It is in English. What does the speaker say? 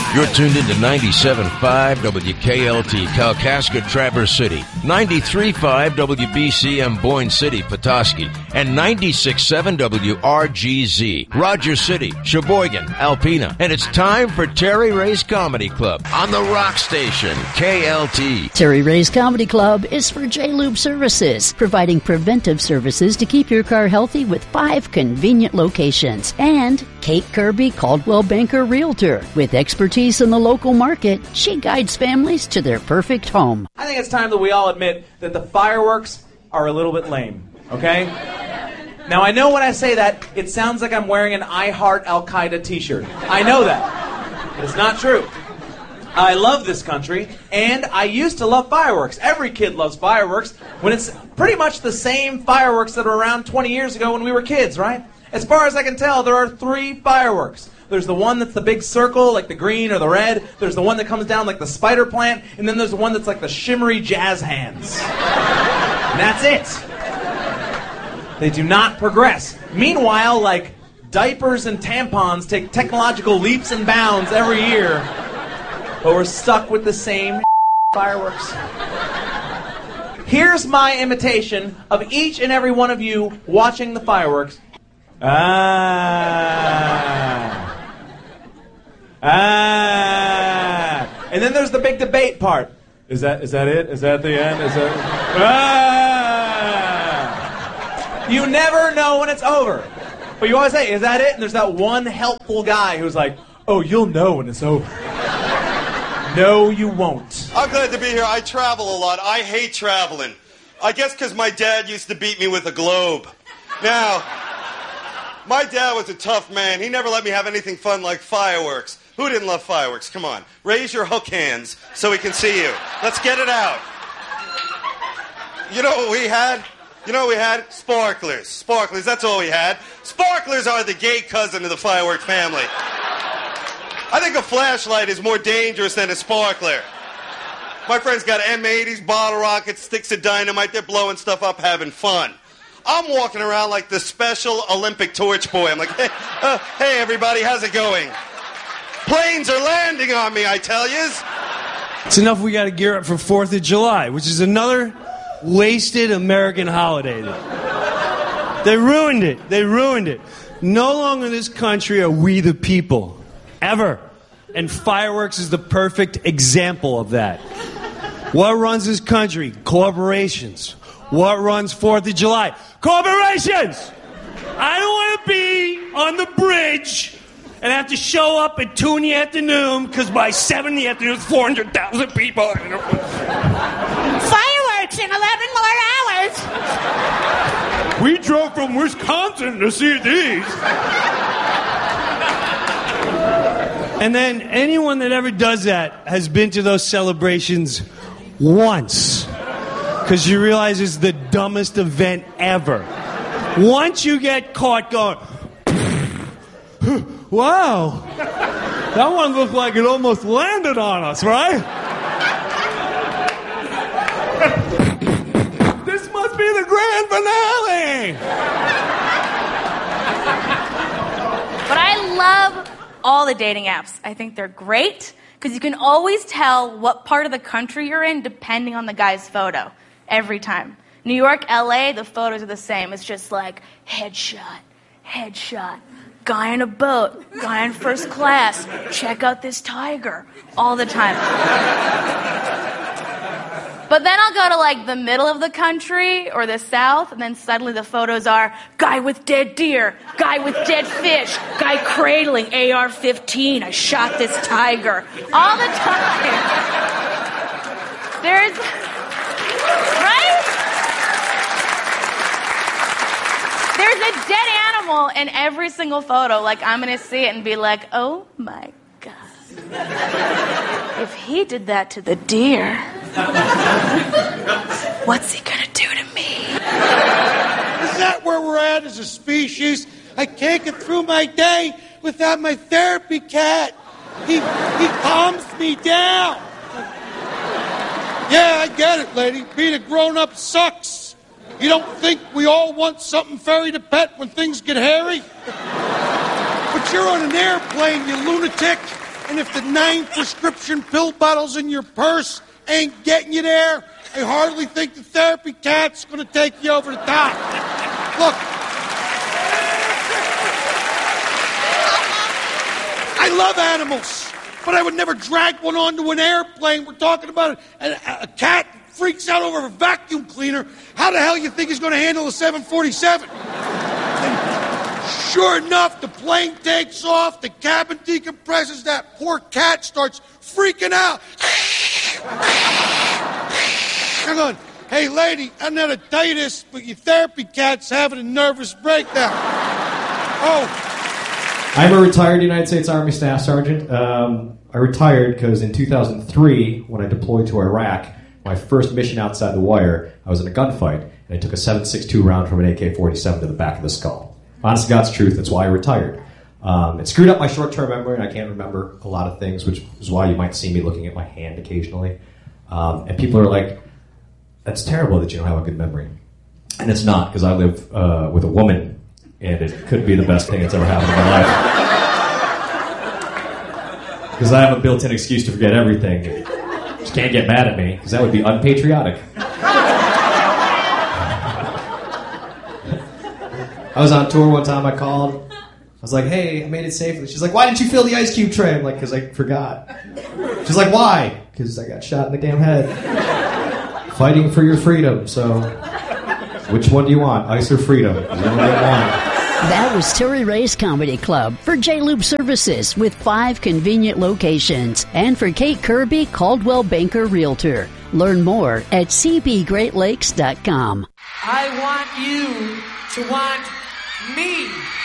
You're tuned into 97.5 WKLT, Kalkaska, Traverse City, 93.5 WBCM, Boyne City, Petoskey, and 96.7 WRGZ, Rogers City, Sheboygan, Alpena. And it's time for Terry Ray's Comedy Club on the Rock Station, KLT. Terry Ray's Comedy Club is for J-Lube Services, providing preventive services to keep your car healthy with 5 convenient locations. And Kate Kirby, Caldwell Banker Realtor, with expertise in the local market, she guides families to their perfect home. I think it's time that we all admit that the fireworks are a little bit lame, okay? Now, I know when I say that, it sounds like I'm wearing an I Heart Al-Qaeda t-shirt. I know that. But it's not true. I love this country, and I used to love fireworks. Every kid loves fireworks when it's pretty much the same fireworks that were around 20 years ago when we were kids, right? As far as I can tell, there are 3 fireworks. There's the one that's the big circle, like the green or the red. There's the one that comes down like the spider plant. And then there's the one that's like the shimmery jazz hands. And that's it. They do not progress. Meanwhile, like diapers and tampons take technological leaps and bounds every year. But we're stuck with the same fireworks. Here's my imitation of each and every one of you watching the fireworks. And then there's the big debate part. Is that it? Is that the end? Is that You never know when it's over. But you always say, is that it? And there's that one helpful guy who's like, oh, you'll know when it's over. No, you won't. I'm glad to be here. I travel a lot. I hate traveling. I guess because my dad used to beat me with a globe. Now, my dad was a tough man. He never let me have anything fun like fireworks. Who didn't love fireworks? Come on. Raise your hook hands so we can see you. Let's get it out. You know what we had? Sparklers. Sparklers, that's all we had. Sparklers are the gay cousin of the firework family. I think a flashlight is more dangerous than a sparkler. My friend's got M80s, bottle rockets, sticks of dynamite. They're blowing stuff up, having fun. I'm walking around like the Special Olympic Torch Boy. I'm like, hey, everybody, how's it going? Planes are landing on me, I tell yous. It's enough we got to gear up for 4th of July, which is another wasted American holiday. They ruined it. No longer in this country are we the people. Ever. And fireworks is the perfect example of that. What runs this country? Corporations. What runs 4th of July? Corporations! I don't want to be on the bridge and have to show up at 2 in the afternoon because by 7 in the afternoon there's 400,000 people. Fireworks in 11 more hours! We drove from Wisconsin to see these. And then anyone that ever does that has been to those celebrations once. Because you realize it's the dumbest event ever. Once you get caught going, wow, that one looked like it almost landed on us, right? This must be the grand finale! But I love all the dating apps. I think they're great because you can always tell what part of the country you're in depending on the guy's photo. Every time. New York, LA, the photos are the same. It's just like headshot, guy on a boat, guy in first class, check out this tiger, all the time. But then I'll go to like the middle of the country or the south, and then suddenly the photos are guy with dead deer, guy with dead fish, guy cradling AR-15, I shot this tiger, all the time. There's... Right? There's a dead animal in every single photo. Like, I'm going to see it and be like, oh, my God. If he did that to the deer, what's he going to do to me? Isn't that where we're at as a species? I can't get through my day without my therapy cat. He calms me down. Yeah, I get it, lady. Being a grown-up sucks. You don't think we all want something furry to pet when things get hairy? But you're on an airplane, you lunatic. And if the 9 prescription pill bottles in your purse ain't getting you there, I hardly think the therapy cat's going to take you over the top. Look, I love animals, but I would never drag one onto an airplane. We're talking about a cat freaks out over a vacuum cleaner. How the hell you think he's going to handle a 747? And sure enough, the plane takes off, the cabin decompresses, that poor cat starts freaking out. Hang on. Hey, lady, I'm not to tell you this, but your therapy cat's having a nervous breakdown. Oh. I'm a retired United States Army Staff Sergeant. I retired because in 2003, when I deployed to Iraq, my first mission outside the wire, I was in a gunfight, and I took a .7.62 round from an AK-47 to the back of the skull. Honest to God's truth, that's why I retired. It screwed up my short-term memory, and I can't remember a lot of things, which is why you might see me looking at my hand occasionally. And people are like, that's terrible that you don't have a good memory. And it's not, because I live with a woman, and it could be the best thing that's ever happened in my life. Because I have a built-in excuse to forget everything. Just can't get mad at me, because that would be unpatriotic. I was on tour one time, I called. I was like, hey, I made it safely. She's like, why didn't you fill the ice cube tray? I'm like, because I forgot. She's like, why? Because I got shot in the damn head. Fighting for your freedom, so which one do you want, ice or freedom? You only get one. That was Terry Ray's Comedy Club for J-Lube Services with 5 convenient locations. And for Kate Kirby, Caldwell Banker Realtor. Learn more at cbgreatlakes.com. I want you to want me.